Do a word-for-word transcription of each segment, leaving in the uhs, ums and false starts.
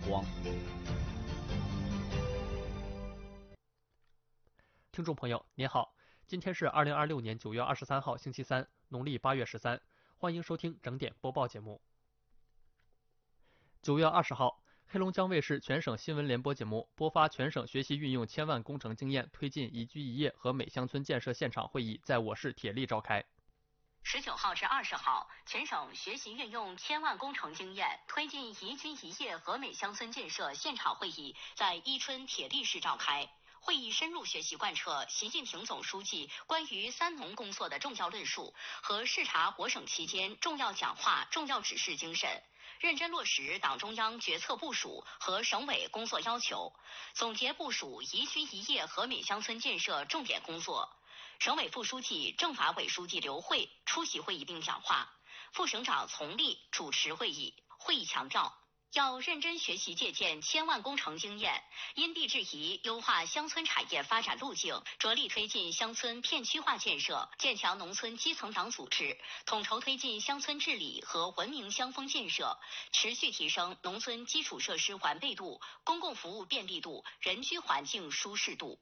光。 听众朋友您好，今天是二零二六年九月二十三号星期三，农历八月十三，欢迎收听整点播报节目。九月二十号，黑龙江卫视全省新闻联播节目播发全省学习运用千万工程经验推进宜居宜业和美乡村建设现场会议在我市铁力召开。 十九号至二十号，全省学习运用千万工程经验推进宜居宜业和美乡村建设现场会议在伊春铁力市召开。会议深入学习贯彻习近平总书记关于三农工作的重要论述和视察国省期间重要讲话、重要指示精神，认真落实党中央决策部署和省委工作要求，总结部署宜居宜业和美乡村建设重点工作。省委副书记、政法委书记刘慧出席会议并讲话，副省长丛立主持会议。会议强调，要认真学习借鉴千万工程经验，因地制宜优化乡村产业发展路径，着力推进乡村片区化建设，建强农村基层党组织，统筹推进乡村治理和文明乡风建设，持续提升农村基础设施完备度、公共服务便利度、人居环境舒适度。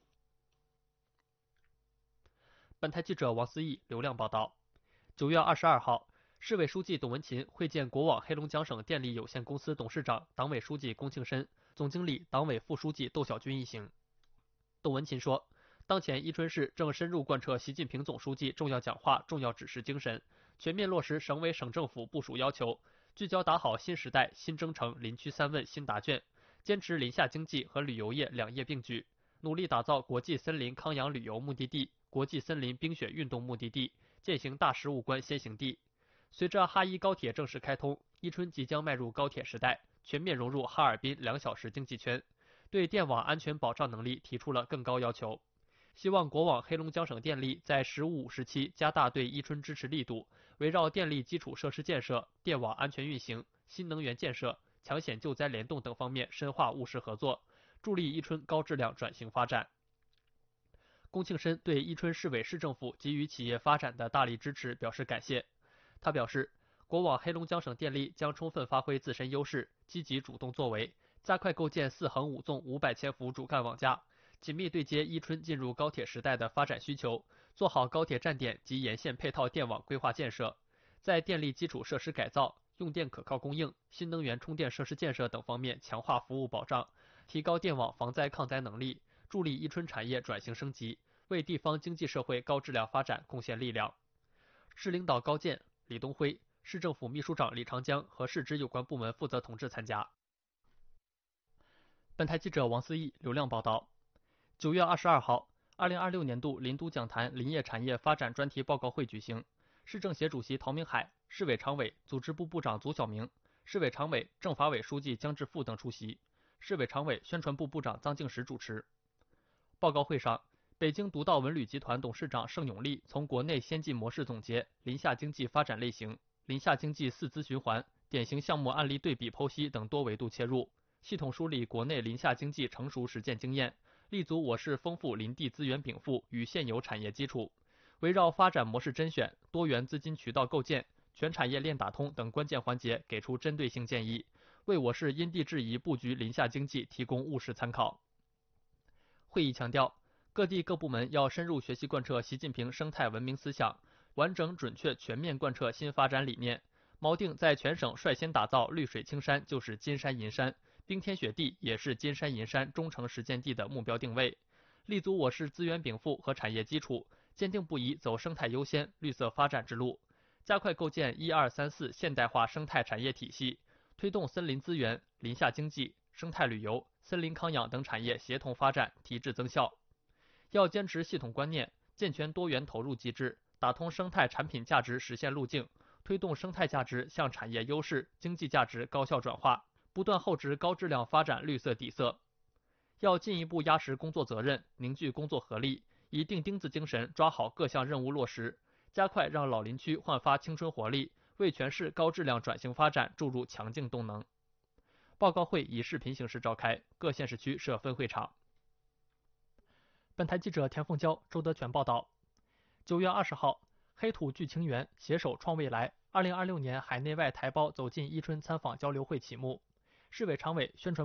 本台记者王思义、刘亮报道。九月二十二号，市委书记董文勤会见国网黑龙江省电力有限公司董事长、党委书记龚庆申、总经理、党委副书记窦小军一行。董文勤说，当前伊春市正深入贯彻习近平总书记重要讲话、重要指示精神，全面落实省委省政府部署要求，聚焦打好新时代新征程林区三问新答卷，坚持林下经济和旅游业两业并举，努力打造国际森林康养旅游目的地、国际森林冰雪运动目的地，践行大实物观先行地。随着哈伊高铁正式开通，伊春即将迈入高铁时代，全面融入哈尔滨两小时经济圈，对电网安全保障能力提出了更高要求。希望国网黑龙江省电力在“十五五”时期加大对伊春支持力度，围绕电力基础设施建设、电网安全运行、新能源建设、抢险救灾联动等方面深化务实合作，助力伊春高质量转型发展。龚庆申对伊春市委市政府给予企业发展的大力支持表示感谢。他表示，国网黑龙江省电力将充分发挥自身优势，积极主动作为，加快构建四横五纵五百千伏主干网架，紧密对接伊春进入高铁时代的发展需求，做好高铁站点及沿线配套电网规划建设，在电力基础设施改造、用电可靠供应、新能源充电设施建设等方面强化服务保障，提高电网防灾抗灾能力，助力伊春产业转型升级，为地方经济社会高质量发展贡献力量。市领导高健、李东辉、市政府秘书长李长江和市直有关部门负责同志参加。本台记者王思义、刘亮报道。九月二十二号，二零二六年度林都讲坛林业产业发展专题报告会举行，市政协主席陶明海、市委常委、组织部部长祖晓明、市委常委、政法委书记姜志富等出席，市委常委、宣传部部长臧敬实主持。报告会上，北京独到文旅集团董事长盛永利从国内先进模式总结、林下经济发展类型、林下经济四资循环、典型项目案例对比剖析等多维度切入，系统梳理国内林下经济成熟实践经验，立足我市丰富林地资源禀赋与现有产业基础，围绕发展模式甄选、多元资金渠道构建、全产业链打通等关键环节给出针对性建议，为我市因地制宜布局林下经济提供务实参考。会议强调，各地各部门要深入学习贯彻习近平生态文明思想，完整准确全面贯彻新发展理念，锚定在全省率先打造绿水青山就是金山银山，冰天雪地也是金山银山忠诚实践地的目标定位，立足我市资源禀赋和产业基础，坚定不移走生态优先、绿色发展之路，加快构建一二三四现代化生态产业体系，推动森林资源、林下经济、生态旅游、森林康养等产业协同发展，提质增效。要坚持系统观念，健全多元投入机制，打通生态产品价值实现路径，推动生态价值向产业优势、经济价值高效转化，不断厚植高质量发展绿色底色。要进一步压实工作责任，凝聚工作合力，以钉钉子精神抓好各项任务落实，加快让老林区焕发青春活力，为全市高质量转型发展注入强劲动能。报告会以视频形式召开，各县市区设分会场。本台记者田凤娇、周德全报道。九月二十号，黑土聚清源，携手创未来。二零二六年海内外台胞走进伊春参访交流会启幕。市委常委、宣传